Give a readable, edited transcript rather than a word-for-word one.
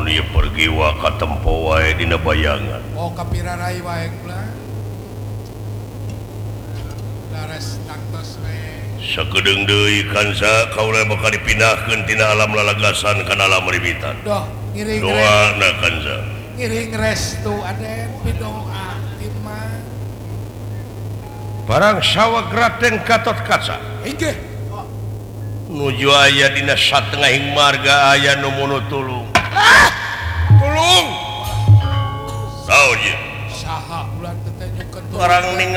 pergi ka tempo wae dina bayangan. Oh kapirarai wae kula. Laras tangtos we. Sakedeung deui kansa kaula bakal dipindahkeun tina alam lalagasan kana alam ribitan. Doh, ngiring Doana kansa. ngiring restu Aden pidoa imah. Barang sawag Raden Gatotkaca. Inggih. Nuju aya dina satengahing marga aya nu munu tulung. Tulung. Saoje. Saha ulah teh nyukeun. Barang ningali